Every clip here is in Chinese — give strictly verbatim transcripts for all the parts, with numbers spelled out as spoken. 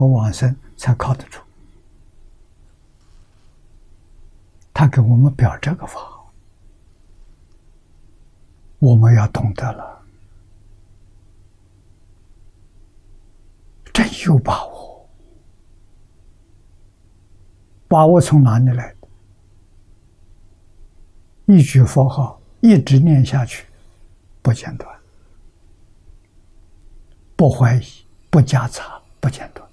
我往生才靠得住。他给我们表这个法，我们要懂得了，真有把握。把握从哪里来的？一句佛号一直念下去，不间断，不怀疑，不夹杂，不间断。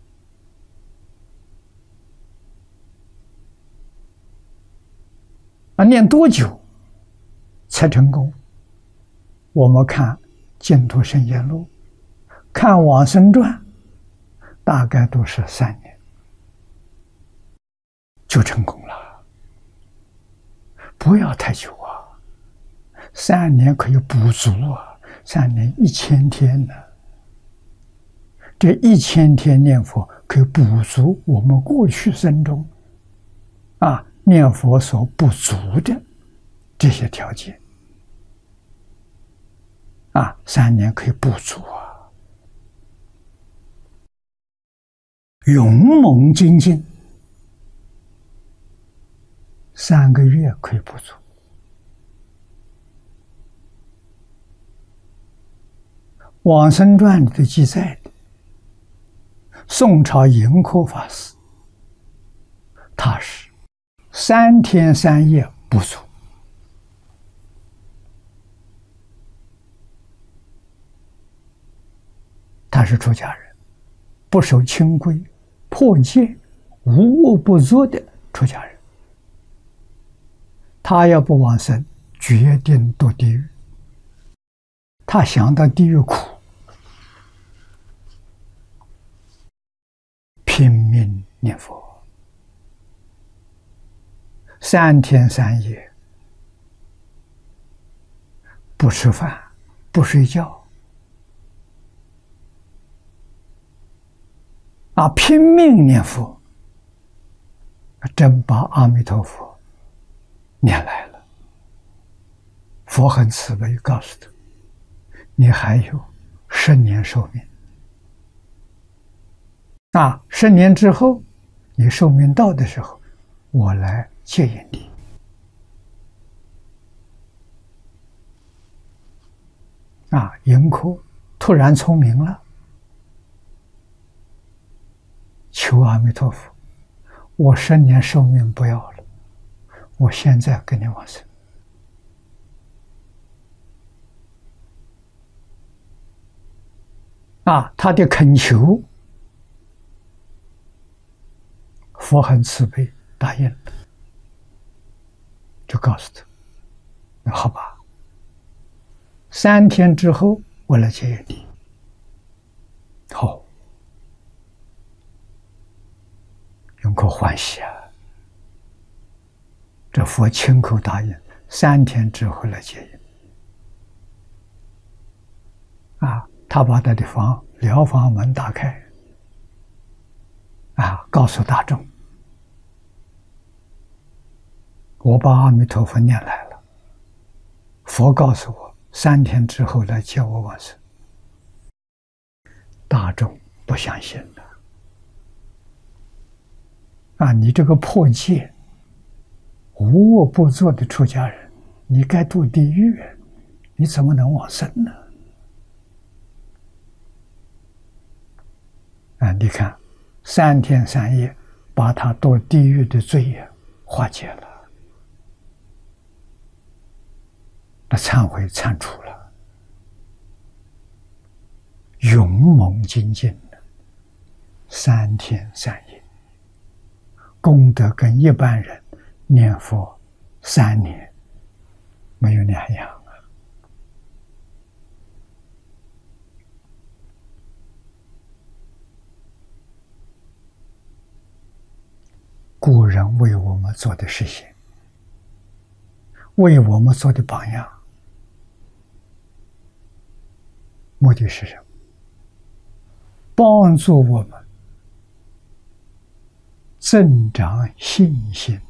啊，念多久才成功？我们看《净土圣贤录》，看《往生传》，大概都是三年就成功了。不要太久啊，三年可以补足啊，三年一千天呢。这一千天念佛可以补足我们过去生中啊念佛所不足的这些条件啊，三年可以补足啊。勇猛精进，三个月可以补足。往生传里的记载的，宋朝盈科法师，他是三天三夜不足。他是出家人，不守清规，破戒，无恶不作的出家人。他要不往生，决定堕地狱。他想到地狱苦，拼命念佛，三天三夜不吃饭，不睡觉，啊，拼命念佛，真把阿弥陀佛念来了。佛很慈悲，告诉他：“你还有十年寿命。啊，十年之后，你寿命到的时候，我来接引你。”啊，盈科突然聪明了，求阿弥陀佛，我十年寿命不要了，我现在跟你往生。啊，他的恳求，佛很慈悲，答应了，就告诉他：“那好吧，三天之后我来接引你。”好，盈科欢喜啊！这佛亲口答应，三天之后来接引。啊，他把他的房疗房门打开，啊，告诉大众：“我把阿弥陀佛念来了，佛告诉我，三天之后来接我往生。”大众不相信了。啊，你这个破戒、无恶不作的出家人，你该堕地狱，你怎么能往生呢？啊，你看，三天三夜把他堕地狱的罪业化解了，那忏悔忏除了，勇猛精进的三天三夜，功德跟一般人念佛三年没有两样。古人为我们做的事情，为我们做的榜样，目的是什么？帮助我们增长信心。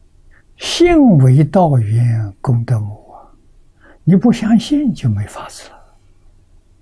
信为道源，功德母啊！你不相信就没法子了。